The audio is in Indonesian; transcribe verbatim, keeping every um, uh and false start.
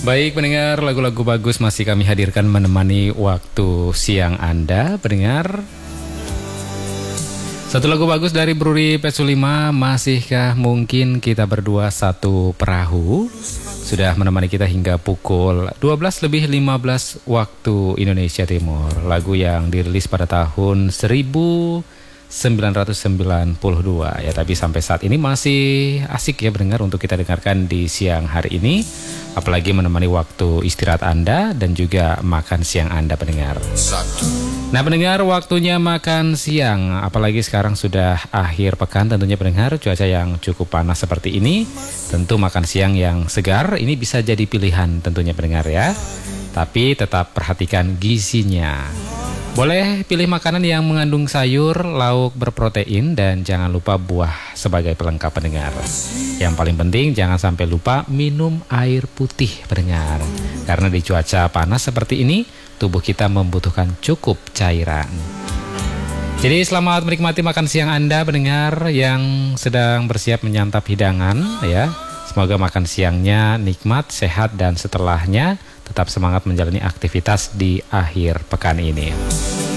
Baik pendengar, lagu-lagu bagus masih kami hadirkan menemani waktu siang Anda, pendengar. Satu lagu bagus dari Bruri Pesulima, Masihkah Mungkin Kita Berdua Satu Perahu, sudah menemani kita hingga pukul dua belas lebih lima belas waktu Indonesia Timur. Lagu yang dirilis pada tahun seribu sembilan ratus sembilan puluh dua ya, tapi sampai saat ini masih asik ya pendengar untuk kita dengarkan di siang hari ini, apalagi menemani waktu istirahat Anda dan juga makan siang Anda pendengar. Nah pendengar, waktunya makan siang, apalagi sekarang sudah akhir pekan tentunya pendengar, cuaca yang cukup panas seperti ini, tentu makan siang yang segar ini bisa jadi pilihan tentunya pendengar ya, tapi tetap perhatikan gizinya. Boleh pilih makanan yang mengandung sayur, lauk berprotein, dan jangan lupa buah sebagai pelengkap pendengar. Yang paling penting jangan sampai lupa minum air putih pendengar, karena di cuaca panas seperti ini tubuh kita membutuhkan cukup cairan. Jadi selamat menikmati makan siang Anda pendengar yang sedang bersiap menyantap hidangan ya. Semoga makan siangnya nikmat, sehat, dan setelahnya tetap semangat menjalani aktivitas di akhir pekan ini.